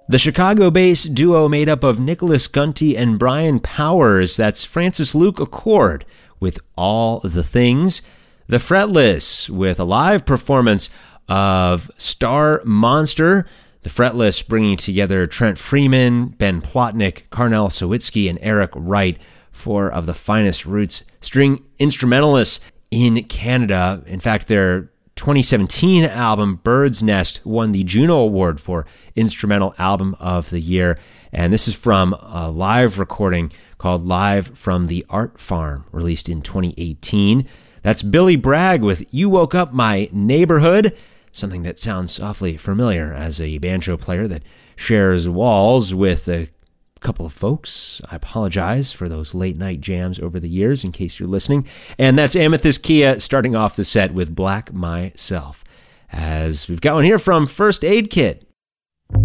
The Chicago-based duo made up of Nicholas Gunty and Brian Powers, that's Francis Luke Accord with All the Things. The Fretless with a live performance of Star Monster. The Fretless bringing together Trent Freeman, Ben Plotnick, Carnell Sawitsky, and Eric Wright, four of the finest roots string instrumentalists in Canada. In fact, their 2017 album Bird's Nest won the Juno Award for Instrumental Album of the Year. And this is from a live recording called Live from the Art Farm, released in 2018. That's Billy Bragg with You Woke Up My Neighborhood, something that sounds awfully familiar as a banjo player that shares walls with a couple of folks. I apologize for those late night jams over the years in case you're listening. And that's Amethyst Kia starting off the set with Black Myself. As we've got one here from First Aid Kit,